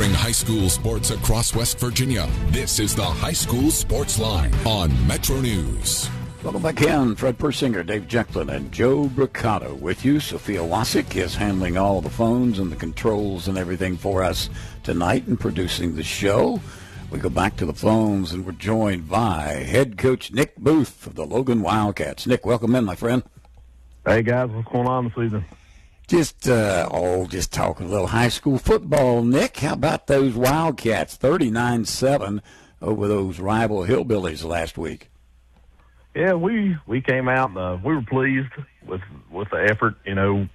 Covering high school sports across West Virginia, this is the High School Sports Line on Metro News. Welcome back in. Fred Persinger, Dave Jecklin, and Joe Bricado with you. Sophia Wasick is handling all the phones and the controls and everything for us tonight and producing the show. We go back to the phones, and we're joined by head coach Nick Booth of the Logan Wildcats. Nick, welcome in, my friend. Hey, guys. What's going on this evening? Just talking a little high school football, Nick. How about those Wildcats, 39-7 over those rival Hillbillies last week? Yeah, we came out and we were pleased with the effort. You know,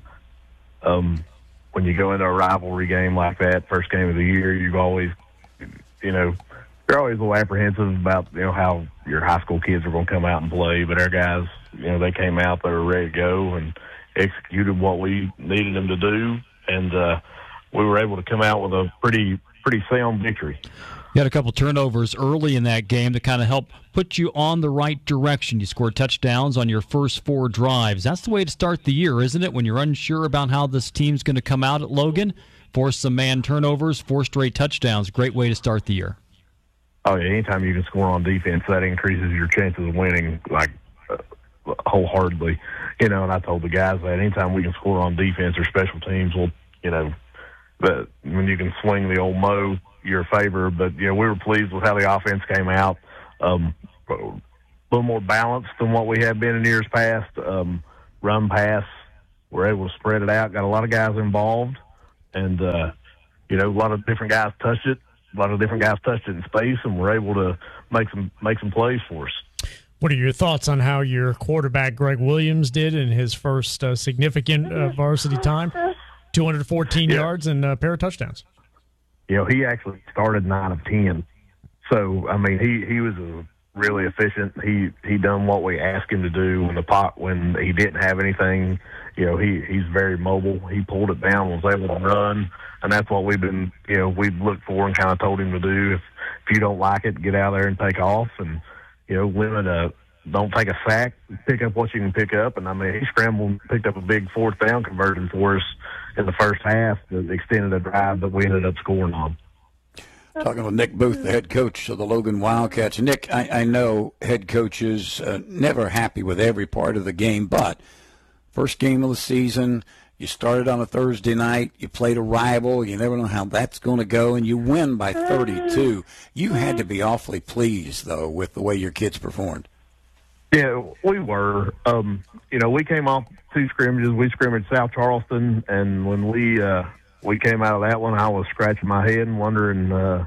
when you go into a rivalry game like that, first game of the year, you're always a little apprehensive about, how your high school kids are going to come out and play. But our guys, they came out, they were ready to go and executed what we needed them to do, and we were able to come out with a pretty sound victory. You had a couple turnovers early in that game that kind of helped put you on the right direction. You scored touchdowns on your first 4 drives. That's the way to start the year, isn't it? When you're unsure about how this team's going to come out at Logan, force some man turnovers, 4 straight touchdowns. Great way to start the year. Oh, yeah, anytime you can score on defense, that increases your chances of winning, wholeheartedly. And I told the guys that anytime we can score on defense or special teams, but when you can swing the old mo, your favor. But, we were pleased with how the offense came out. A little more balanced than what we had been in years past. Run, pass, we're able to spread it out, got a lot of guys involved, and, a lot of different guys touched it. A lot of different guys touched it in space, and we're able to make some plays for us. What are your thoughts on how your quarterback, Greg Williams, did in his first significant varsity time? 214 yards and a pair of touchdowns. He actually started 9 of 10. So, he was really efficient. He done what we asked him to do when he didn't have anything. He's very mobile. He pulled it down, was able to run, and that's what we've looked for and kind of told him to do. If you don't like it, get out there and take off, and don't take a sack, pick up what you can pick up. And he scrambled and picked up a big 4th down conversion for us in the first half that extended a drive that we ended up scoring on. Talking with Nick Booth, the head coach of the Logan Wildcats. Nick, I know head coaches never happy with every part of the game, but first game of the season, you started on a Thursday night, you played a rival, you never know how that's going to go, and you win by 32. You had to be awfully pleased, though, with the way your kids performed. Yeah, we were. We came off 2 scrimmages. We scrimmaged South Charleston, and when we came out of that one, I was scratching my head and wondering, oh,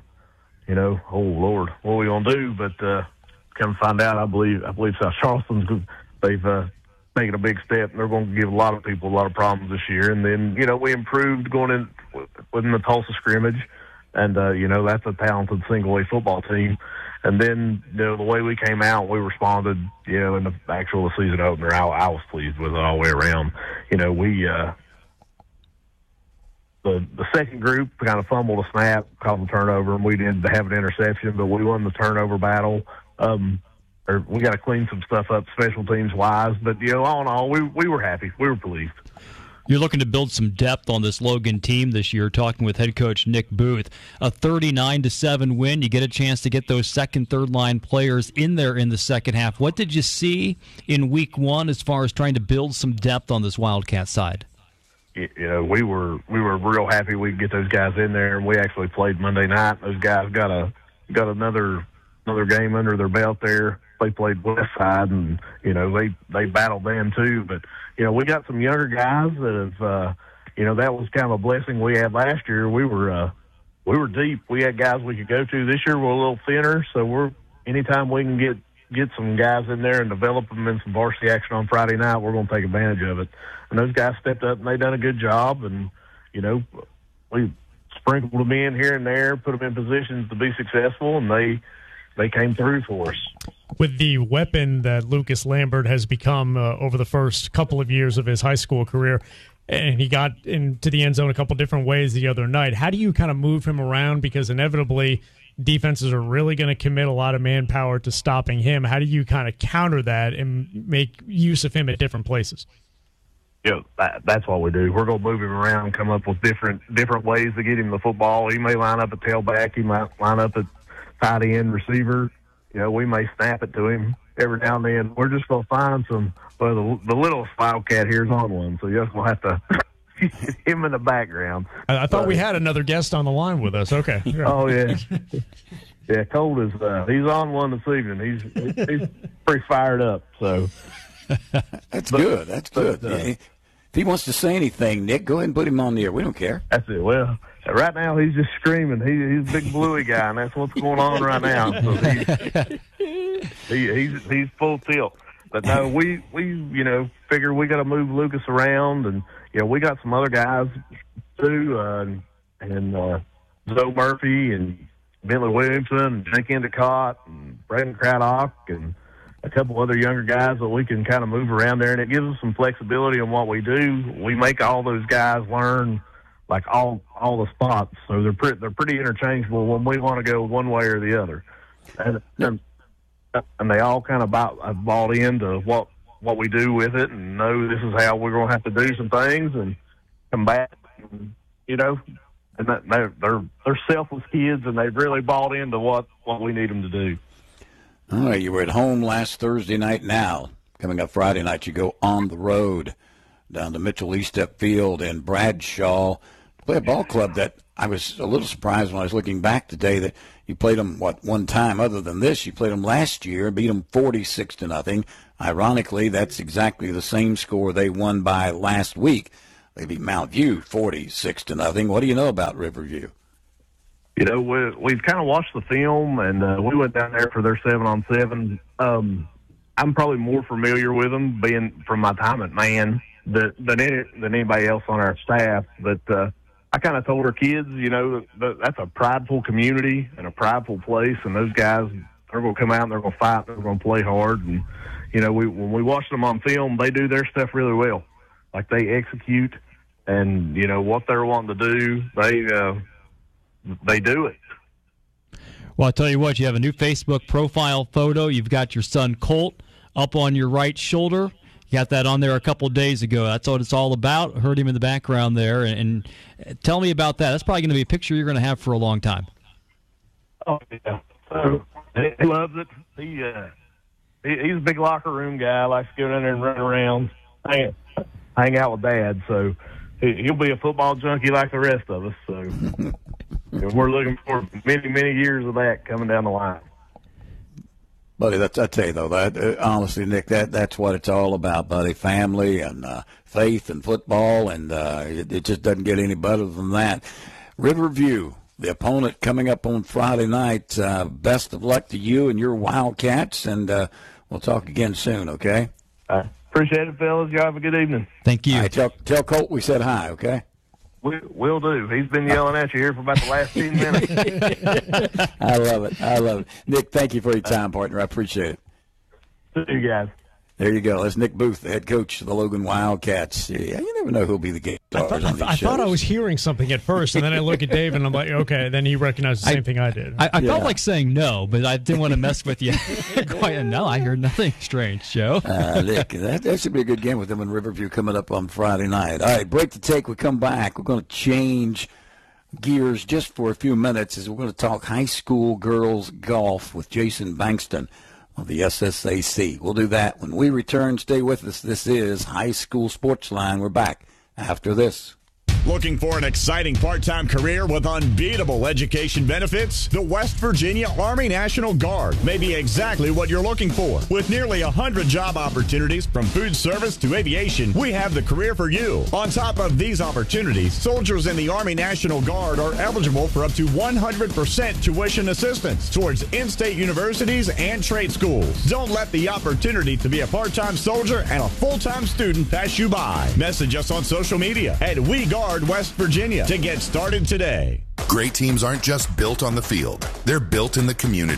Lord, what are we going to do? But come to find out, I believe South Charleston's, they've taking a big step, and they're going to give a lot of people a lot of problems this year. And then, we improved going in within the Tulsa scrimmage, and, that's a talented single-A football team. And then, the way we came out, we responded, in the actual season opener. I was pleased with it all the way around. The second group kind of fumbled a snap, called a turnover, and we didn't have an interception, but we won the turnover battle. We got to clean some stuff up special teams wise, but all in all, we were happy. We were pleased. You're looking to build some depth on this Logan team this year, talking with head coach Nick Booth. A 39-7 win. You get a chance to get those second, third line players in there in the second half. What did you see in week 1 as far as trying to build some depth on this Wildcat side? We were real happy we could get those guys in there, and we actually played Monday night. Those guys got another game under their belt there. They played West Side, and they battled them too. But we got some younger guys that have that was kind of a blessing we had last year. We were deep. We had guys we could go to. This year we're a little thinner, so anytime we can get some guys in there and develop them in some varsity action on Friday night, we're going to take advantage of it. And those guys stepped up, and they done a good job. And we sprinkled them in here and there, put them in positions to be successful, and they came through for us. With the weapon that Lucas Lambert has become over the first couple of years of his high school career, and he got into the end zone a couple different ways the other night, how do you kind of move him around? Because inevitably defenses are really going to commit a lot of manpower to stopping him. How do you kind of counter that and make use of him at different places? that's what we do. We're going to move him around and come up with different ways to get him the football. He may line up at tailback. He might line up at tight end, receiver. We may snap it to him every now and then. We're just going to find some. Well, the littlest Wildcat here is on one, so you're just going to have to get him in the background. I thought we had another guest on the line with us. Okay. Oh, yeah. Yeah, Colt is he's on one this evening. He's pretty fired up. So That's good. That's good. If he wants to say anything, Nick, go ahead and put him on the air. We don't care. That's it. Well, right now he's just screaming. He's a big bluey guy, and that's what's going on right now. So he's full tilt. But no, we figure we got to move Lucas around, and we got some other guys too, and Zoe Murphy and Bentley Williamson and Jake Endicott and Brandon Craddock and a couple other younger guys that we can kind of move around there, and it gives us some flexibility on what we do. We make all those guys learn like all the spots, so they're pretty interchangeable when we want to go one way or the other, and they all kind of bought into what we do with it, and know this is how we're going to have to do some things and come back, and they're selfless kids, and they've really bought into what we need them to do. All right, you were at home last Thursday night. Now, coming up Friday night, you go on the road down to Mitchell Estep Field in Bradshaw to play a ball club that I was a little surprised when I was looking back today that you played them, one time other than this. You played them last year, beat them 46-0. Ironically, that's exactly the same score they won by last week. They beat Mount View 46-0. What do you know about Riverview? We've kind of watched the film, and we went down there for their 7-on-7. I'm probably more familiar with them being from my time at Man than anybody else on our staff. But I kind of told our kids, that's a prideful community and a prideful place, and those guys, they're going to come out and they're going to fight, they're going to play hard. And, when we watch them on film, they do their stuff really well. Like, they execute, and, what they're wanting to do, they do it. Well, I'll tell you what, you have a new Facebook profile photo. You've got your son Colt up on your right shoulder. You got that on there a couple of days ago. That's what it's all about. Heard him in the background there. And tell me about that. That's probably going to be a picture you're going to have for a long time. Oh, yeah. So, he loves it. He's a big locker room guy. Likes to go down there and run around, hang out with Dad. So he'll be a football junkie like the rest of us. So we're looking for many, many years of that coming down the line. Buddy, I tell you, though, that honestly, Nick, that's what it's all about, buddy. Family and faith and football, and it just doesn't get any better than that. Riverview, the opponent coming up on Friday night. Best of luck to you and your Wildcats, and we'll talk again soon, okay? Appreciate it, fellas. Y'all have a good evening. Thank you. All right, tell Colt we said hi, okay? Will do. He's been yelling at you here for about the last 10 minutes. I love it. Nick, thank you for your time, partner. I appreciate it. See you guys. There you go. That's Nick Booth, the head coach of the Logan Wildcats. Yeah, you never know who'll be the game stars on these shows. I thought I was hearing something at first, and then I look at Dave, and I'm like, okay. Then he recognized the same thing I did. I felt like saying no, but I didn't want to mess with you. No, I heard nothing strange, Joe. Nick, that should be a good game with them in Riverview coming up on Friday night. All right, break to take. We come back. We're going to change gears just for a few minutes as we're going to talk high school girls golf with Jason Bankston of the SSAC. We'll do that when we return. Stay with us. This is High School Sports Line. We're back after this. Looking for an exciting part-time career with unbeatable education benefits? The West Virginia Army National Guard may be exactly what you're looking for. With nearly 100 job opportunities from food service to aviation, we have the career for you. On top of these opportunities, soldiers in the Army National Guard are eligible for up to 100% tuition assistance towards in-state universities and trade schools. Don't let the opportunity to be a part-time soldier and a full-time student pass you by. Message us on social media at We Guard West Virginia to get started today. Great teams aren't just built on the field. They're built in the community.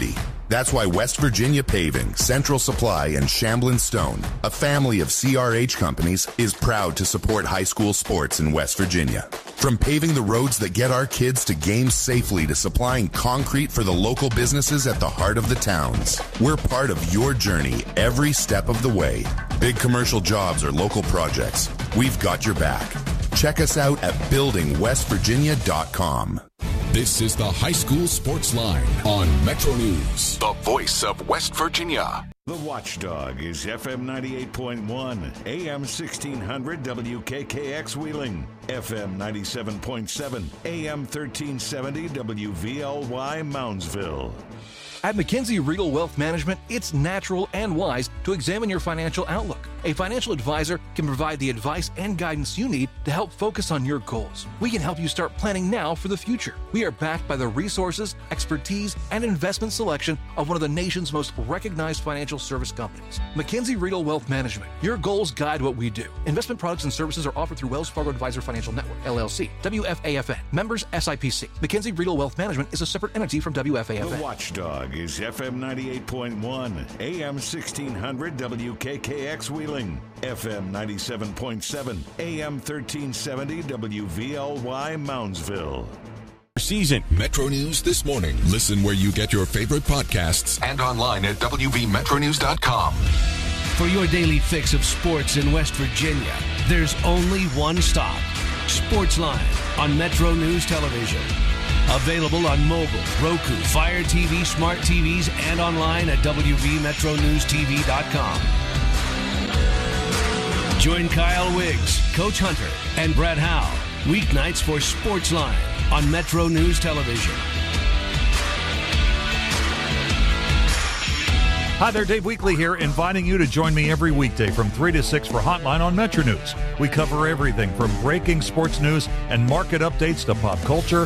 That's why West Virginia Paving, Central Supply, and Shamblin Stone, a family of CRH companies, is proud to support high school sports in West Virginia. From paving the roads that get our kids to games safely to supplying concrete for the local businesses at the heart of the towns, we're part of your journey every step of the way. Big commercial jobs or local projects, we've got your back. Check us out at buildingwestvirginia.com. This is the High School Sports Line on Metro News, the voice of West Virginia. The Watchdog is FM 98.1, AM 1600 WKKX Wheeling, FM 97.7, AM 1370 WVLY Moundsville. At McKinsey Regal Wealth Management, it's natural and wise to examine your financial outlook. A financial advisor can provide the advice and guidance you need to help focus on your goals. We can help you start planning now for the future. We are backed by the resources, expertise, and investment selection of one of the nation's most recognized financial service companies. McKinsey Regal Wealth Management. Your goals guide what we do. Investment products and services are offered through Wells Fargo Advisor Financial Network, LLC, WFAFN. Members SIPC. McKinsey Regal Wealth Management is a separate entity from WFAFN. The Watchdog is FM 98.1, AM 1600 WKKX Wheeling, FM 97.7, AM 1370 WVLY Moundsville. Season Metro News This Morning. Listen where you get your favorite podcasts and online at WVMetroNews.com. For your daily fix of sports in West Virginia, there's only one stop. Sportsline on Metro News Television. Available on mobile, Roku, Fire TV, smart TVs, and online at WVMetroNewsTV.com. Join Kyle Wiggs, Coach Hunter, and Brett Howe weeknights for Sportsline on Metro News Television. Hi there, Dave Weekley here, inviting you to join me every weekday from 3 to 6 for Hotline on Metro News. We cover everything from breaking sports news and market updates to pop culture,